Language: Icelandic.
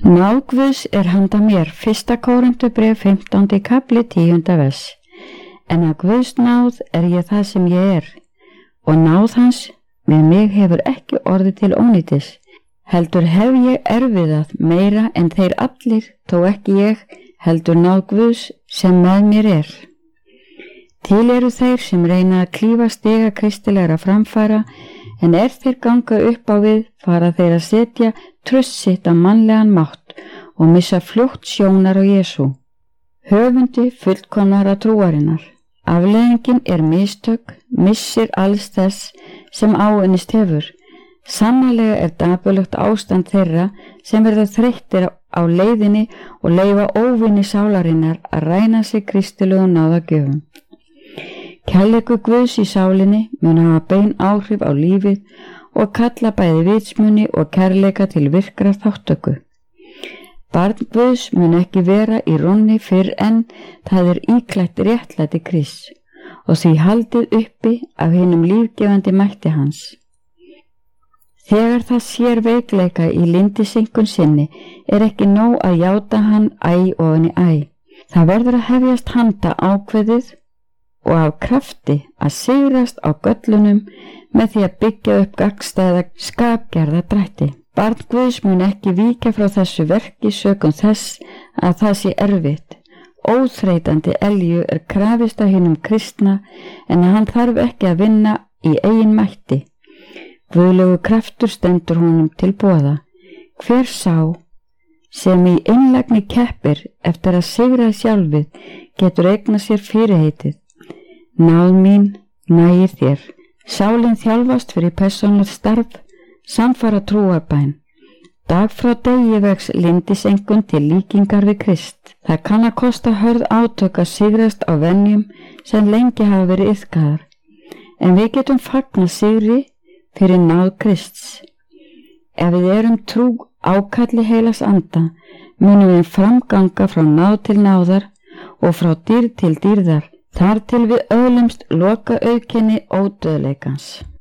Náð Guðs handa mér, 1. Kórinthubréf 15. kafli 10. vers. En að Guðs náð ég það sem ég og náð hans við mig hefur ekki orðið til ónýtis. Heldur hef ég erfiðað meira en þeir allir, þó ekki ég, heldur náð Guðs sem með mér Til eru þeir sem reyna að klífa stiga kristilegra framfara, en þeir ganga upp á við, fara þeir að setja traust sitt á mannlegan mátt og missa fljótt sjónar á Jesú, höfundi fullkomnara trúarinnar. Afleiðingin mistök, missir alls þess sem áunnist hefur. Sannarlega dapurlegt ástand þeirra sem verða þreyttir á leiðinni og leyfa óvinni sálarinnar að ræna sig kristilegum náðagjöfum. Kærleikur Guðs í sálinni mun hafa bein áhrif á lífið og kalla bæði vitsmuni og kærleika til virkra þáttöku. Barn Guðs mun ekki vera í rónni fyrr en það íklætt réttlæti Krists og því haldið uppi af hinum lífgefandi mætti hans. Þegar það sér veikleika í lyndisenkun sinni ekki nóg að játa hann æ ofan í æ. Það verður að hefjast handa ákveðið og af krafti að sigrast á göllunum með því að byggja upp gagnstæða skapgerða drætti. Barn Guðs mun ekki víkja frá þessu verki sökum þess að það sé erfitt. Óþreytandi elju krafist af hinum kristna en hann þarf ekki að vinna í eigin mætti. Guðlegur kraftur stendur honum til boða. Hver sá sem í einlægni keppir eftir að sigra sjálfið getur eignað sér fyrirheitið. Náð mín nægir þér. Sálin þjálfast fyrir persónulegt starf, samfara trúarbæn. Dag frá degi vex lyndisenkun til líkingar við Krist. Það kann að kosta hörð átök að sigrast á venjum sem lengi hafa verið iðkaðar. En við getum fagnað sigri fyrir náð Krists. Ef við erum trú ákalli heilags anda, munum við framganga frá náð til náðar og frá dýrð til dýrðar, þar til við öðlumst loka auðkenni ódauðleikans.